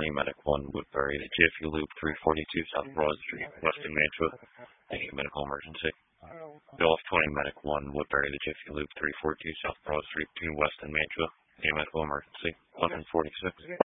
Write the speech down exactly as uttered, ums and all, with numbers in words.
twenty Medic one Woodbury to Jiffy Loop three forty-two South Broad Street, Weston, Mantua. Any medical emergency. Golf twenty Medic one Woodbury to Jiffy Loop three forty-two South Broad Street between Weston, Mantua. Any medical emergency. one forty-six.